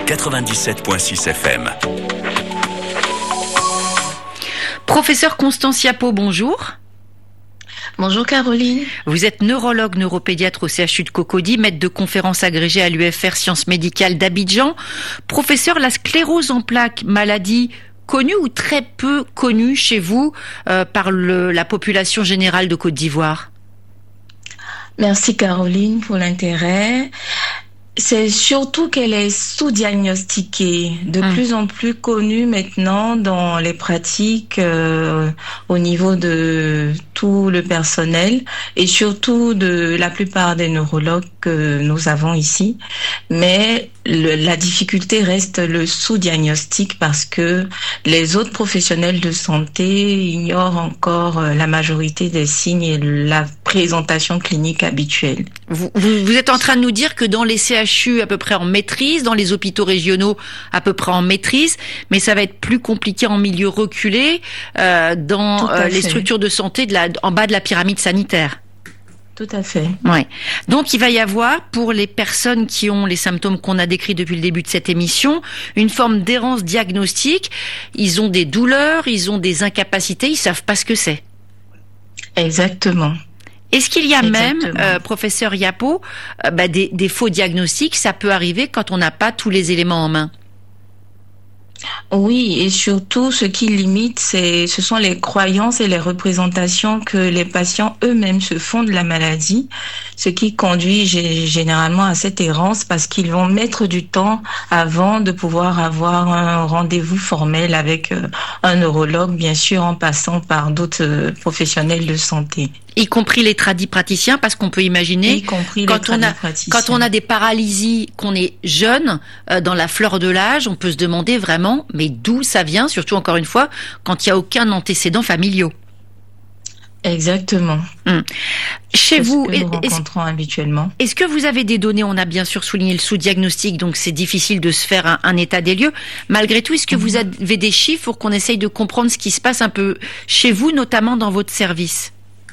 97.6 FM. Professeur Constance Yapo, bonjour. Bonjour Caroline. Vous êtes neurologue neuropédiatre au CHU de Cocody, maître de conférences agrégé à l'UFR Sciences Médicales d'Abidjan. Professeur, la sclérose en plaques, maladie connue ou très peu connue chez vous par la population générale de Côte d'Ivoire? Merci Caroline pour l'intérêt. C'est surtout qu'elle est sous-diagnostiquée, de plus en plus connue maintenant dans les pratiques au niveau de tout le personnel et surtout de la plupart des neurologues que nous avons ici. Mais la difficulté reste le sous-diagnostic parce que les autres professionnels de santé ignorent encore la majorité des signes et la présentation clinique habituelle. Vous êtes en train de nous dire que dans les CHU à peu près en maîtrise, dans les hôpitaux régionaux à peu près en maîtrise, mais ça va être plus compliqué en milieu reculé, dans les structures de santé en bas de la pyramide sanitaire. Tout à fait. Ouais. Donc il va y avoir, pour les personnes qui ont les symptômes qu'on a décrits depuis le début de cette émission, une forme d'errance diagnostique. Ils ont des douleurs, ils ont des incapacités, ils savent pas ce que c'est. Exactement. Est-ce qu'il y a même, professeur Yapo, des faux diagnostics? Ça peut arriver quand on n'a pas tous les éléments en main. Oui, et surtout, ce qui limite, ce sont les croyances et les représentations que les patients eux-mêmes se font de la maladie, ce qui conduit généralement à cette errance parce qu'ils vont mettre du temps avant de pouvoir avoir un rendez-vous formel avec un neurologue, bien sûr, en passant par d'autres professionnels de santé. Y compris les tradipraticiens, parce qu'on peut imaginer, quand on a des paralysies, qu'on est jeune, dans la fleur de l'âge, on peut se demander vraiment, mais d'où ça vient, surtout encore une fois, quand il n'y a aucun antécédent familiaux. Exactement. Chez vous, que nous rencontrons habituellement. Est-ce que vous avez des données? On a bien sûr souligné le sous-diagnostic, donc c'est difficile de se faire un état des lieux. Malgré tout, est-ce que vous avez des chiffres pour qu'on essaye de comprendre ce qui se passe un peu chez vous, notamment dans votre service?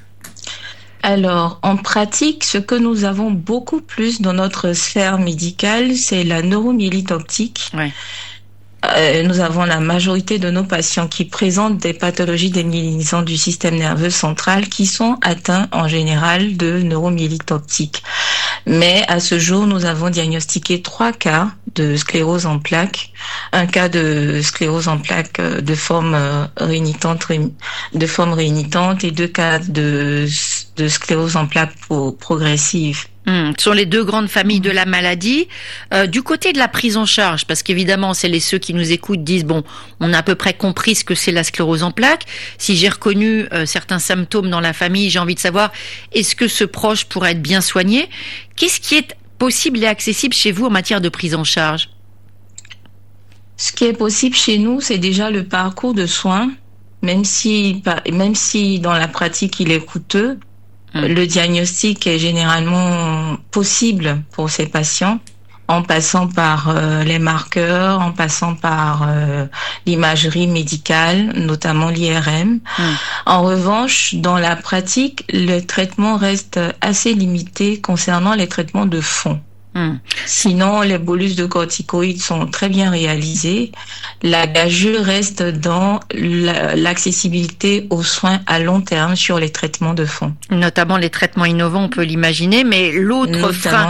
Alors, en pratique, ce que nous avons beaucoup plus dans notre sphère médicale, c'est la neuromyélite optique. Ouais. Nous avons la majorité de nos patients qui présentent des pathologies démyélisantes du système nerveux central qui sont atteints en général de neuromyélite optique. Mais à ce jour, nous avons diagnostiqué 3 cas de sclérose en plaques, un cas de sclérose en plaques de forme réinitante et 2 cas de sclérose en plaques progressive. Ce sont les deux grandes familles de la maladie. Du côté de la prise en charge, parce qu'évidemment, ceux qui nous écoutent disent, bon, on a à peu près compris ce que c'est la sclérose en plaques. Si j'ai reconnu certains symptômes dans la famille, j'ai envie de savoir, est-ce que ce proche pourrait être bien soigné? Qu'est-ce qui est possible et accessible chez vous en matière de prise en charge? Ce qui est possible chez nous, c'est déjà le parcours de soins, même si dans la pratique, il est coûteux. Le diagnostic est généralement possible pour ces patients en passant par les marqueurs, en passant par l'imagerie médicale, notamment l'IRM. En revanche, dans la pratique, le traitement reste assez limité concernant les traitements de fond. Sinon, les bolus de corticoïdes sont très bien réalisés. La gageure reste dans l'accessibilité aux soins à long terme sur les traitements de fond. Notamment les traitements innovants, on peut l'imaginer, mais l'autre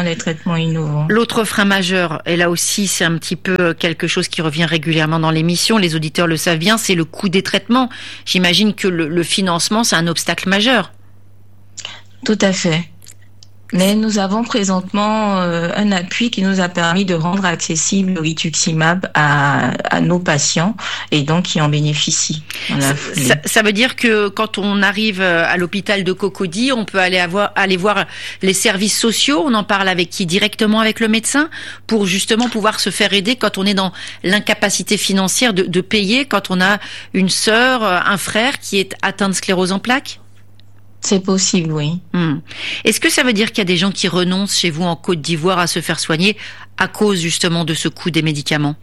frein majeur, et là aussi c'est un petit peu quelque chose qui revient régulièrement dans l'émission, les auditeurs le savent bien, c'est le coût des traitements. J'imagine que le financement, c'est un obstacle majeur. Tout à fait. Mais nous avons présentement un appui qui nous a permis de rendre accessible le rituximab à nos patients et donc qui en bénéficient. Ça veut dire que quand on arrive à l'hôpital de Cocody, on peut aller voir les services sociaux, on en parle avec qui? Directement avec le médecin, pour justement pouvoir se faire aider quand on est dans l'incapacité financière de payer, quand on a une sœur, un frère qui est atteint de sclérose en plaques? C'est possible, oui. Est-ce que ça veut dire qu'il y a des gens qui renoncent chez vous en Côte d'Ivoire à se faire soigner à cause justement de ce coût des médicaments?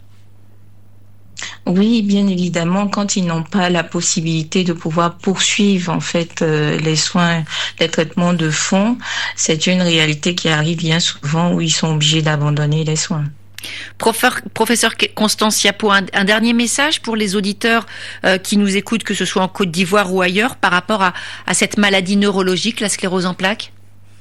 Oui, bien évidemment, quand ils n'ont pas la possibilité de pouvoir poursuivre en fait les soins, les traitements de fond, c'est une réalité qui arrive bien souvent où ils sont obligés d'abandonner les soins. Professeur Constance Yapo, un dernier message pour les auditeurs qui nous écoutent, que ce soit en Côte d'Ivoire ou ailleurs, par rapport à cette maladie neurologique, la sclérose en plaques?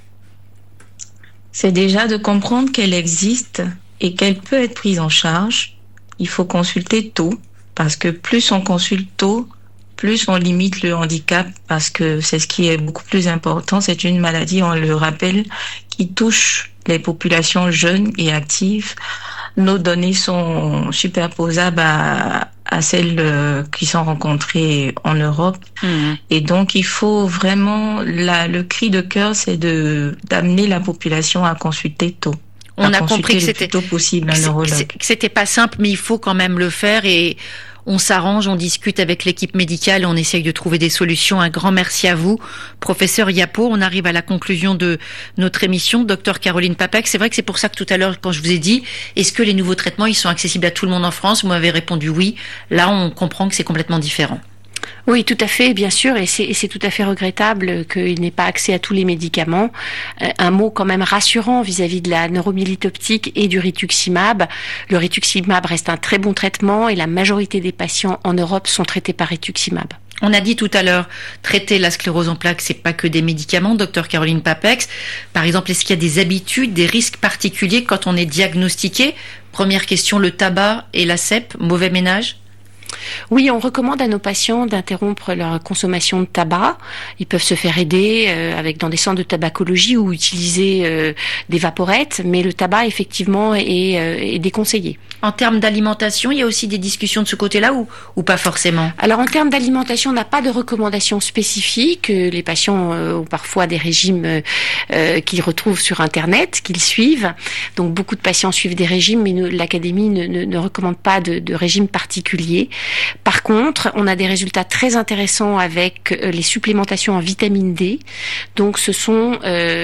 C'est déjà de comprendre qu'elle existe et qu'elle peut être prise en charge. Il faut consulter tôt, parce que plus on consulte tôt, plus on limite le handicap, parce que c'est ce qui est beaucoup plus important. C'est une maladie, on le rappelle, qui touche les populations jeunes et actives. Nos données sont superposables à celles qui sont rencontrées en Europe. Et donc, il faut vraiment, le cri de cœur, c'est d'amener la population à consulter tôt. On a compris que c'était le plus tôt possible un neurologue. Que c'était pas simple, mais il faut quand même le faire, et on s'arrange, on discute avec l'équipe médicale, on essaye de trouver des solutions. Un grand merci à vous, professeur Yapo. On arrive à la conclusion de notre émission. Docteur Caroline Papek, c'est vrai que c'est pour ça que tout à l'heure, quand je vous ai dit, est-ce que les nouveaux traitements, ils sont accessibles à tout le monde en France? Vous m'avez répondu oui. Là, on comprend que c'est complètement différent. Oui, tout à fait, bien sûr, et c'est tout à fait regrettable qu'il n'ait pas accès à tous les médicaments. Un mot quand même rassurant vis-à-vis de la neuromyélite optique et du rituximab. Le rituximab reste un très bon traitement et la majorité des patients en Europe sont traités par rituximab. On a dit tout à l'heure, traiter la sclérose en plaques, c'est pas que des médicaments, docteur Caroline Papek. Par exemple, est-ce qu'il y a des habitudes, des risques particuliers quand on est diagnostiqué? Première question, le tabac et la CEP, mauvais ménage? Oui, on recommande à nos patients d'interrompre leur consommation de tabac. Ils peuvent se faire aider dans des centres de tabacologie ou utiliser des vaporettes, mais le tabac effectivement est déconseillé. En termes d'alimentation, il y a aussi des discussions de ce côté-là ou pas forcément? Alors en termes d'alimentation, on n'a pas de recommandations spécifiques. Les patients ont parfois des régimes qu'ils retrouvent sur Internet, qu'ils suivent. Donc beaucoup de patients suivent des régimes, mais l'Académie ne recommande pas de régime particulier. Par contre, on a des résultats très intéressants avec les supplémentations en vitamine D. Donc, ce sont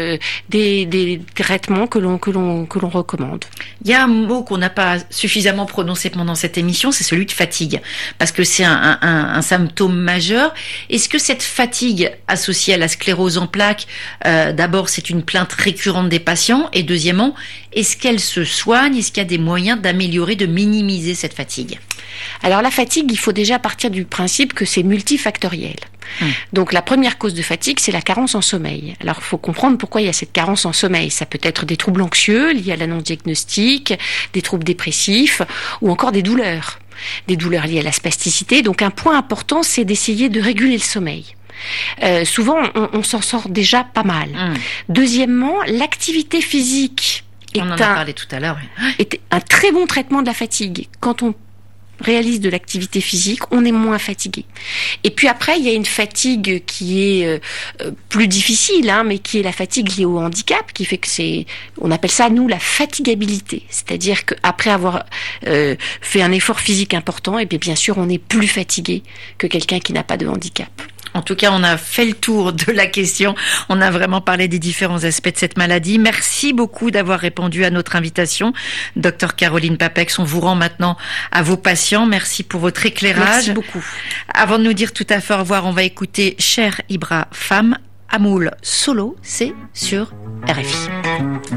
des traitements que l'on recommande. Il y a un mot qu'on n'a pas suffisamment prononcé pendant cette émission, c'est celui de fatigue, parce que c'est un symptôme majeur. Est-ce que cette fatigue associée à la sclérose en plaques, d'abord, c'est une plainte récurrente des patients, et deuxièmement, est-ce qu'elle se soigne? Est-ce qu'il y a des moyens d'améliorer, de minimiser cette fatigue? Alors la fatigue, il faut déjà partir du principe que c'est multifactoriel. Donc la première cause de fatigue, c'est la carence en sommeil. Alors il faut comprendre pourquoi il y a cette carence en sommeil. Ça peut être des troubles anxieux liés à l'annonce diagnostique, des troubles dépressifs ou encore des douleurs liées à la spasticité. Donc un point important, c'est d'essayer de réguler le sommeil. Souvent, on s'en sort déjà pas mal. Deuxièmement, l'activité physique est un très bon traitement de la fatigue. Quand on réalise de l'activité physique, on est moins fatigué. Et puis après, il y a une fatigue qui est plus difficile, mais qui est la fatigue liée au handicap, qui fait que on appelle ça, nous, la fatigabilité. C'est-à-dire qu'après avoir fait un effort physique important, et bien sûr, on est plus fatigué que quelqu'un qui n'a pas de handicap. En tout cas, on a fait le tour de la question. On a vraiment parlé des différents aspects de cette maladie. Merci beaucoup d'avoir répondu à notre invitation. Docteur Caroline Papek, on vous rend maintenant à vos patients. Merci pour votre éclairage. Merci beaucoup. Avant de nous dire tout à fait au revoir, on va écouter Cher Ibra Femme, Amoul Solo, c'est sur RFI.